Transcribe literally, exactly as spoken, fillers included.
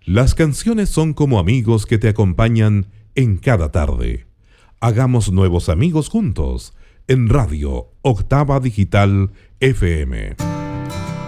Las canciones son como amigos que te acompañan en cada tarde. Hagamos nuevos amigos juntos en Radio Octava Digital F M.